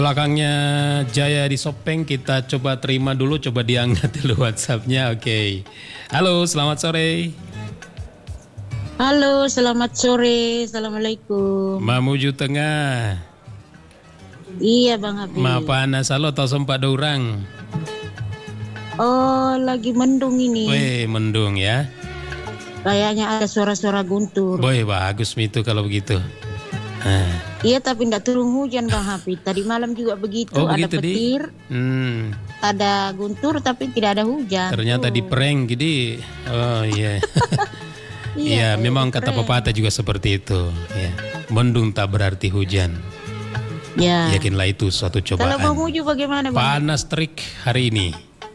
Belakangnya Jaya di Sopeng, kita coba terima dulu, coba diangkat dulu WhatsApp-nya. Oke. Halo, selamat sore. Halo, selamat sore. Assalamualaikum. Mamuju Tengah. Iya, Bang Habib. Mapana salo atau sempat dorang? Oh, lagi mendung ini. Weh, mendung ya. Kayaknya ada suara-suara guntur. Boy, bagus itu kalau begitu. Iya, tapi tidak turun hujan, Bang Habib. Tadi malam juga begitu. Oh, ada begitu, petir, ada guntur, tapi tidak ada hujan. Ternyata di prank, jadi oh iya. Iya, memang kata pepatah juga seperti itu. Ya. Mendung tak berarti hujan. Ya. Yakinlah itu suatu cobaan. Kalau Bang Uju bagaimana, Bang? Panas terik hari ini.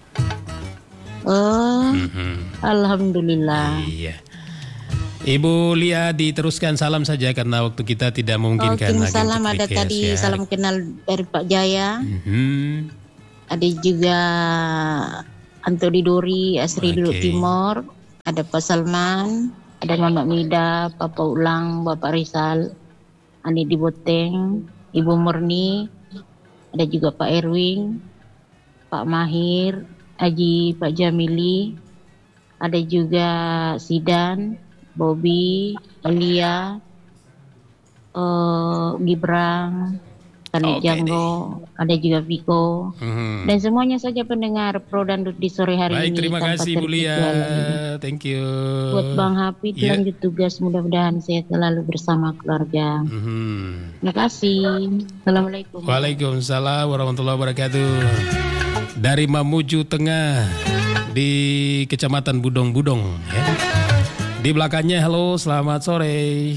Oh, alhamdulillah. Iya. Ibu Lia, diteruskan salam saja karena waktu kita tidak memungkinkan lagi. Salam untuk ada request, tadi ya. salam kenal dari Pak Jaya. Ada juga Antoni Dori, Asri Dulu Timor. Ada Pak Salman, ada Mama Mida, Papa Ulang, Bapak Rizal, Ani di Boteng, Ibu Murni, ada juga Pak Erwin, Pak Mahir, Aji Pak Jamili, ada juga Sidan, Bobby, Elia, Gibrang, Kanek Janggo, ada juga Viko, dan semuanya saja pendengar Pro Dangdut di sore hari Baik, ini. terima kasih Bu Lia, thank you. Buat Bang Hafid lanjut tugas, mudah-mudahan sehat selalu bersama keluarga. Terima kasih. Assalamualaikum. Waalaikumsalam warahmatullahi wabarakatuh. Dari Mamuju Tengah di Kecamatan Budong-Budong ya. Di belakangnya, halo, selamat sore.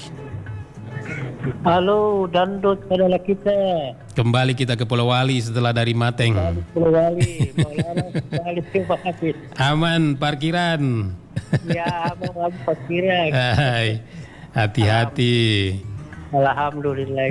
Halo, Dangdut adalah kita. Kembali kita ke Pulau Wali setelah dari Mateng. Pulau Wali, Maulana terima kasih. Aman parkiran. Ya, aman parkiran. Hai, hati-hati. Alhamdulillah.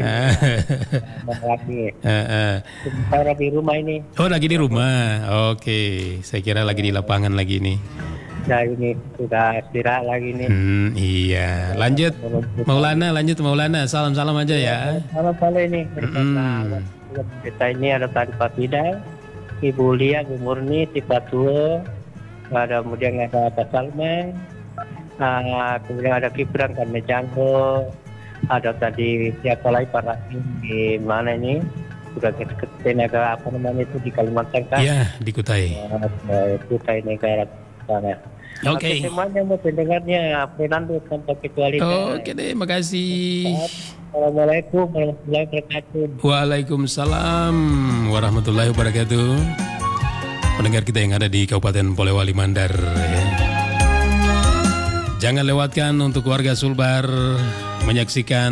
Sementara di rumah ini. Oh, lagi di rumah. Oke, saya kira lagi di lapangan lagi nih. Ya, ini sudah istirahat lagi nih. Iya, lanjut Maulana, salam-salam aja ya. Salam ini. Kita ini ada tadi Pak Tidak, Ibu Lia, Bu Murni, si Patua, kemudian ada Pak Salman, kemudian ada Kibran, Kanek Janggo, ada tadi siapa lagi Pak Rahim di mana ini? Sudah ke negara apa namanya itu di Kalimantan kan? Iya, di Kutai. Kutai negara sana. Oke. Semuanya mau pendengarnya Fernando tanpa kecuali. Oke deh, makasih. Assalamualaikum warahmatullahi wabarakatuh. Waalaikumsalam warahmatullahi wabarakatuh. Pendengar kita yang ada di Kabupaten Polewali Mandar ya. Jangan lewatkan untuk warga Sulbar menyaksikan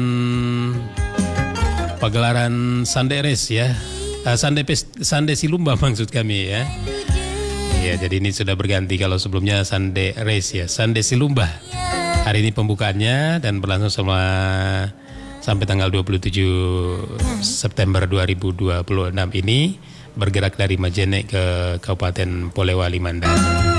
pagelaran Sande Race ya. Sande Silumba maksud kami ya. Ya, jadi ini sudah berganti kalau sebelumnya Sande Race ya, Sande Silumba. Hari ini pembukaannya dan berlangsung sampai tanggal 27 September 2026 ini, bergerak dari Majene ke Kabupaten Polewali Mandar.